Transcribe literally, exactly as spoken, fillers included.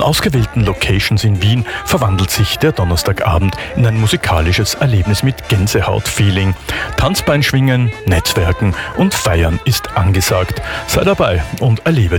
An ausgewählten Locations in Wien verwandelt sich der Donnerstagabend in ein musikalisches Erlebnis mit Gänsehaut-Feeling. Tanzbein schwingen, Netzwerken und Feiern ist angesagt. Sei dabei und erlebe